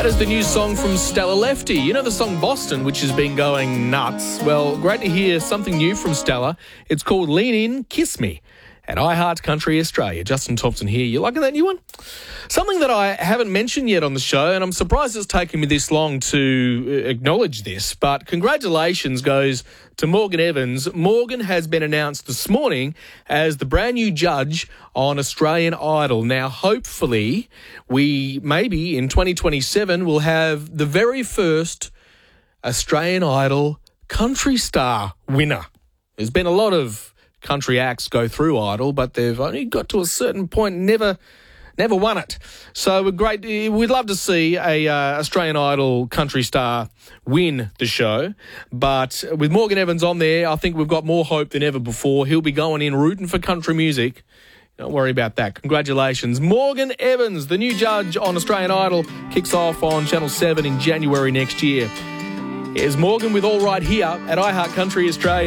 That is the new song from Stella Lefty. You know the song Boston, which has been going nuts? Well, great to hear something new from Stella. It's called Lean In, Kiss Me at iHeart Country Australia. Justin Thompson here. You liking that new one? Something that I haven't mentioned yet on the show, and I'm surprised it's taken me this long to acknowledge this, but congratulations goes to Morgan Evans. Morgan has been announced this morning as the brand new judge on Australian Idol. Now, hopefully, we maybe in 2027 will have the very first Australian Idol country star winner. There's been a lot of country acts go through Idol, but they've only got to a certain point, never won it. So we'd love to see a Australian Idol country star win the show. But with Morgan Evans on there, I think we've got more hope than ever before. He'll be going in rooting for country music. Don't worry about that. Congratulations. Morgan Evans, the new judge on Australian Idol, kicks off on Channel 7 in January next year. Here's Morgan with All Right Here at iHeart Country Australia.